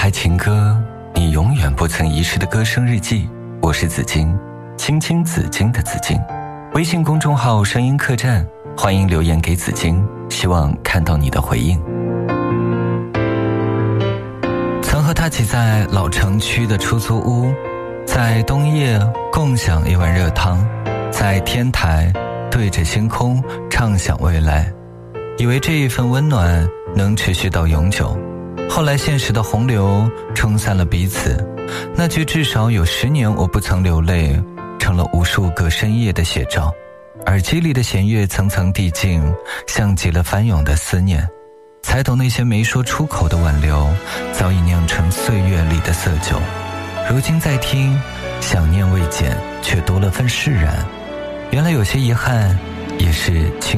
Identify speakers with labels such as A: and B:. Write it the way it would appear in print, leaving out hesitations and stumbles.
A: 台情歌，你永远不曾遗失的歌声日记。我是紫金，青青紫金的紫金。微信公众号声音客栈，欢迎留言给紫金，希望看到你的回应。曾和他挤在老城区的出租屋，在冬夜共享一碗热汤，在天台对着星空畅想未来，以为这一份温暖能持续到永久。后来现实的洪流冲散了彼此，那句至少有10年我不曾流泪成了无数个深夜的写照。耳机里的弦乐层层递进，像极了翻涌的思念，才懂那些没说出口的挽留早已酿成岁月里的色酒。如今再听，想念未减，却多了份释然。原来有些遗憾也是